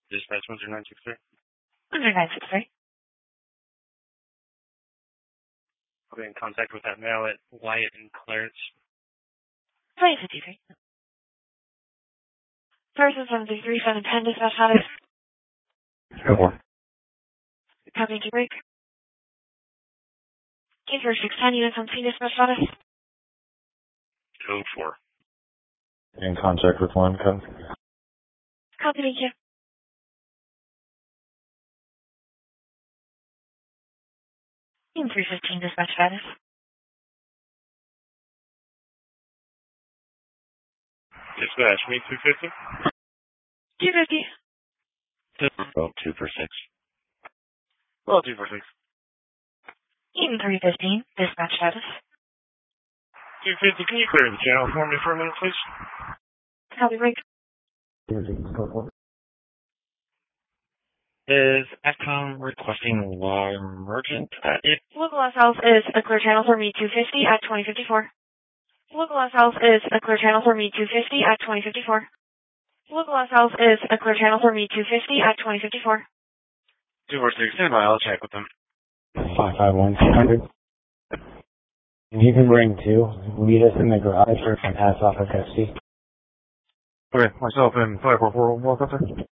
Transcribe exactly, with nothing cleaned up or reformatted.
Dispatch one zero nine six three. one zero nine six three. I'll be in contact with that male at Wyatt and Clarence. Wyatt fifty-three. Person seven three three, seven ten, dispatch status. Go for. Copy to break. Case for six ten, units on scene, dispatch status. Code four. In contact with one code. Copy, thank you. Team three fifteen, dispatch status. Dispatch, me two fifty. two fifty. Well, two for six. Well, two four six. Team three fifteen, dispatch status. two fifty, can you clear the channel for me for a minute, please? Copy, break. Is ATCOM requesting law emergent at it? Local S Health is a clear channel for me two fifty at twenty fifty-four. Local S Health is a clear channel for me two fifty at twenty fifty-four. Local S Health is a clear channel for me two fifty at twenty fifty-four. two four six, stand by, I'll check with them. five five one two hundred. And you can bring two. Meet us in the garage or can pass off at S C. Okay, myself and five four four, welcome, sir.